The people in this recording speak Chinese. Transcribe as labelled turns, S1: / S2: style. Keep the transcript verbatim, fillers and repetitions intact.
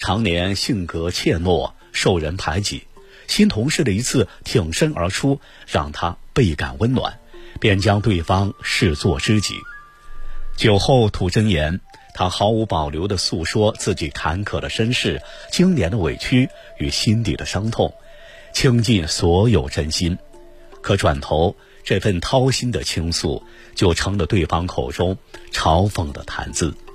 S1: 常年性格怯懦，受人排挤。新同事的一次挺身而出，让他倍感温暖，便将对方视作知己。酒后吐真言，他毫无保留地诉说自己坎坷的身世、经年的委屈与心底的伤痛，倾尽所有真心。可转头，这份掏心的倾诉就成了对方口中嘲讽的谈资。